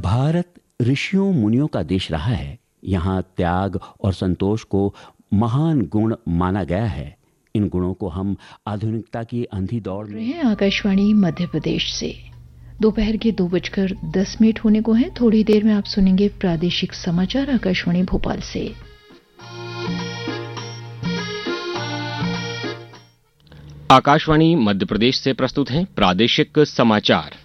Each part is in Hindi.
भारत ऋषियों मुनियों का देश रहा है। यहाँ त्याग और संतोष को महान गुण माना गया है। इन गुणों को हम आधुनिकता की अंधी दौड़ में हैं। आकाशवाणी मध्य प्रदेश से दोपहर के 2:10 होने को हैं। थोड़ी देर में आप सुनेंगे प्रादेशिक समाचार आकाशवाणी भोपाल से। आकाशवाणी मध्य प्रदेश से प्रस्तुत हैं प्रादेशिक समाचार।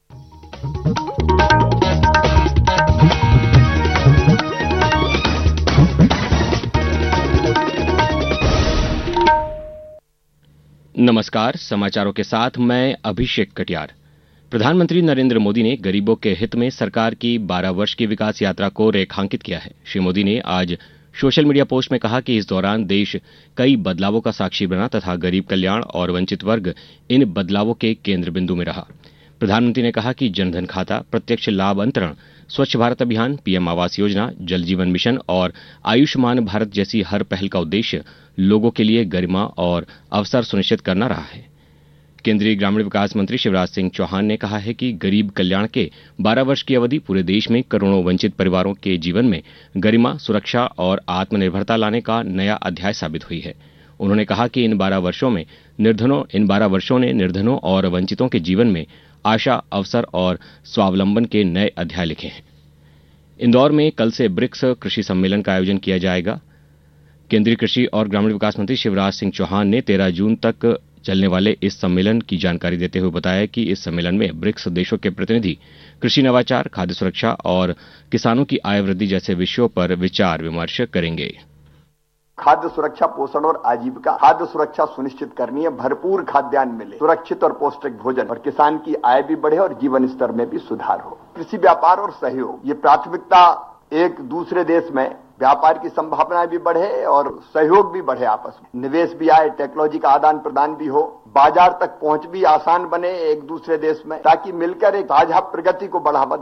नमस्कार, समाचारों के साथ मैं अभिषेक कटियार। प्रधानमंत्री नरेंद्र मोदी ने गरीबों के हित में सरकार की 12 वर्ष की विकास यात्रा को रेखांकित किया है। श्री मोदी ने आज सोशल मीडिया पोस्ट में कहा कि इस दौरान देश कई बदलावों का साक्षी बना तथा गरीब कल्याण और वंचित वर्ग इन बदलावों के केंद्र बिंदु में रहा। प्रधानमंत्री ने कहा कि जनधन खाता, प्रत्यक्ष लाभ अंतरण, स्वच्छ भारत अभियान, पीएम आवास योजना, जल जीवन मिशन और आयुष्मान भारत जैसी हर पहल का उद्देश्य लोगों के लिए गरिमा और अवसर सुनिश्चित करना रहा है। केंद्रीय ग्रामीण विकास मंत्री शिवराज सिंह चौहान ने कहा है कि गरीब कल्याण के 12 वर्ष की अवधि पूरे देश में करोड़ों वंचित परिवारों के जीवन में गरिमा, सुरक्षा और आत्मनिर्भरता लाने का नया अध्याय साबित हुई है। उन्होंने कहा कि इन 12 वर्षों ने निर्धनों और वंचितों के जीवन में आशा, अवसर और स्वावलंबन के नए अध्याय लिखे हैं। इंदौर में कल से ब्रिक्स कृषि सम्मेलन का आयोजन किया जाएगा। केंद्रीय कृषि और ग्रामीण विकास मंत्री शिवराज सिंह चौहान ने 13 जून तक चलने वाले इस सम्मेलन की जानकारी देते हुए बताया कि इस सम्मेलन में ब्रिक्स देशों के प्रतिनिधि कृषि नवाचार, खाद्य सुरक्षा और किसानों की आय वृद्धि जैसे विषयों पर विचार विमर्श करेंगे। खाद्य सुरक्षा, पोषण और आजीविका। खाद्य सुरक्षा सुनिश्चित करनी है, भरपूर खाद्यान्न मिले, सुरक्षित और पौष्टिक भोजन, और किसान की आय भी बढ़े और जीवन स्तर में भी सुधार हो। कृषि व्यापार और सहयोग, ये प्राथमिकता। एक दूसरे देश में व्यापार की संभावनाएं भी बढ़े और सहयोग भी बढ़े, आपस में निवेश भी आए, टेक्नोलॉजी का आदान प्रदान भी हो, बाजार तक पहुंच भी आसान बने एक दूसरे देश में, ताकि मिलकर एक साझा प्रगति को बढ़ावा